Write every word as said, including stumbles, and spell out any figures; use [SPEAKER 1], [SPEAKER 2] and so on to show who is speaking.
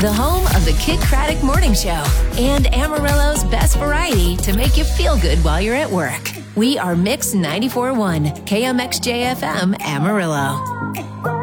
[SPEAKER 1] the home of the Kid Craddock Morning Show and Amarillo's best variety to make you feel good while you're at work. We are Mix ninety-four point one, K M X J F M, Amarillo.